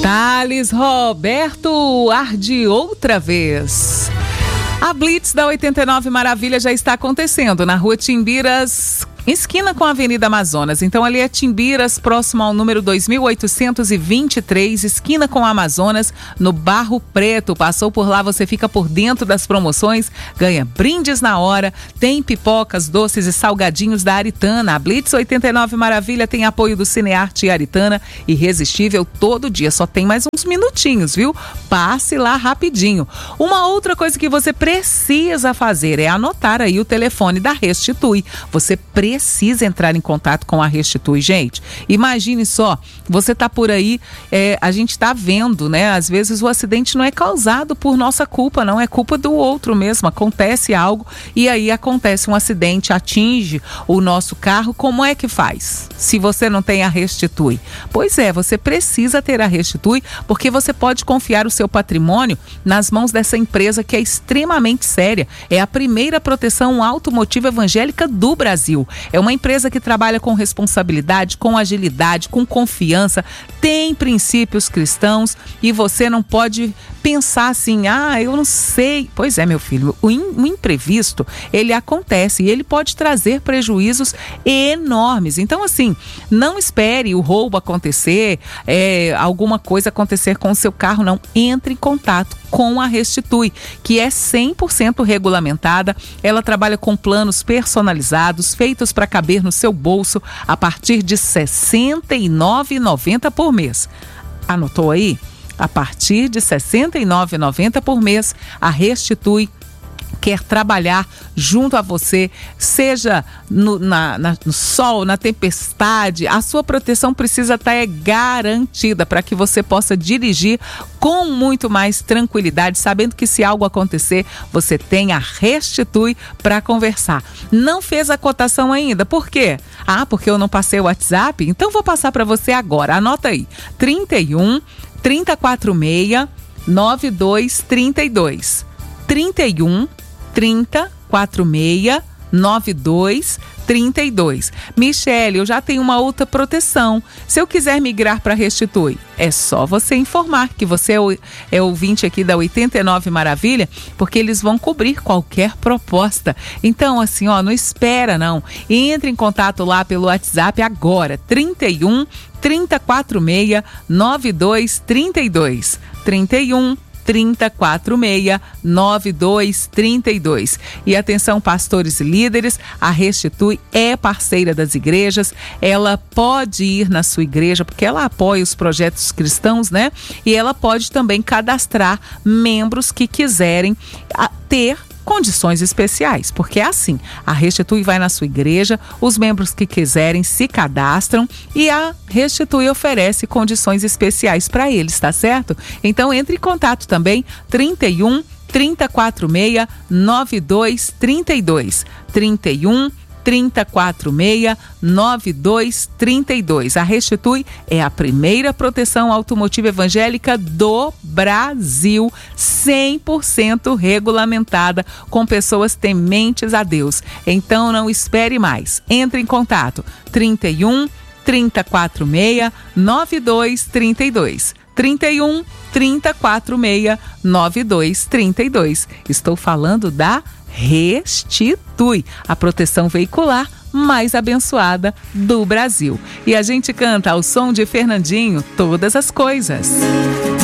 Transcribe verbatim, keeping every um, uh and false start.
Thales Roberto arde outra vez. A Blitz da oitenta e nove Maravilha já está acontecendo na Rua Timbiras, esquina com a Avenida Amazonas. Então ali é Timbiras, próximo ao número dois mil oitocentos e vinte e três, esquina com a Amazonas, no Barro Preto. Passou por lá, você fica por dentro das promoções, ganha brindes na hora, tem pipocas, doces e salgadinhos da Aritana. A Blitz oitenta e nove Maravilha tem apoio do Cinearte e Aritana, irresistível todo dia. Só tem mais uns minutinhos, viu? Passe lá rapidinho. Uma outra coisa que você precisa fazer é anotar aí o telefone da Restitui. Você precisa precisa entrar em contato com a Restitui, gente. Imagine só, você tá por aí, é, a gente tá vendo, né? Às vezes o acidente não é causado por nossa culpa, não, é culpa do outro mesmo. Acontece algo e aí acontece um acidente, atinge o nosso carro. Como é que faz? Se você não tem a Restitui? Pois é, você precisa ter a Restitui, porque você pode confiar o seu patrimônio nas mãos dessa empresa que é extremamente séria. É a primeira proteção automotiva evangélica do Brasil. É uma empresa que trabalha com responsabilidade, com agilidade, com confiança, tem princípios cristãos e você não pode pensar assim, ah, eu não sei. Pois é, meu filho, o, in, o imprevisto, ele acontece e ele pode trazer prejuízos enormes. Então, assim, não espere o roubo acontecer, é, alguma coisa acontecer com o seu carro, não. Entre em contato com a Restitui, que é cem por cento regulamentada. Ela trabalha com planos personalizados, feitos para caber no seu bolso a partir de sessenta e nove reais e noventa centavos por mês. Anotou aí? A partir de sessenta e nove reais e noventa centavos por mês, a Restitui quer trabalhar junto a você, seja no, na, na, no sol, na tempestade. A sua proteção precisa estar é, garantida para que você possa dirigir com muito mais tranquilidade, sabendo que se algo acontecer, você tem a Restitui para conversar. Não fez a cotação ainda, por quê? Ah, porque eu não passei o WhatsApp? Então vou passar para você agora, anota aí, trinta e um, trinta e quatro seis, nove dois trinta e dois. trinta e um, trinta, quarenta e seis, noventa e dois, trinta e dois. Michele, eu já tenho uma outra proteção. Se eu quiser migrar para Restitui, é só você informar que você é, o, é ouvinte aqui da oitenta e nove Maravilha, porque eles vão cobrir qualquer proposta. Então, assim, ó, não espera não. Entre em contato lá pelo WhatsApp agora, trinta e um, trinta, quarenta e seis, noventa e dois, trinta e dois. trinta e um, trinta, quarenta e seis, noventa e dois, trinta e dois. E atenção, pastores e líderes, a Restitui é parceira das igrejas, ela pode ir na sua igreja, porque ela apoia os projetos cristãos, né? E ela pode também cadastrar membros que quiserem ter condições especiais, porque é assim, a Restitui vai na sua igreja, os membros que quiserem se cadastram e a Restitui oferece condições especiais para eles, tá certo? Então entre em contato também, trinta e um, trinta, quarenta e seis, noventa e dois, trinta e dois, trinta e um, trinta, quarenta e seis, noventa e dois, trinta e dois. A Restitui é a primeira proteção automotiva evangélica do Brasil, cem por cento regulamentada, com pessoas tementes a Deus. Então não espere mais. Entre em contato, trinta e um, trinta, quarenta e seis, noventa e dois, trinta e dois. trinta e um, trinta, quarenta e seis, noventa e dois, trinta e dois. Estou falando da Restitui, a proteção veicular mais abençoada do Brasil. E a gente canta ao som de Fernandinho, Todas as Coisas.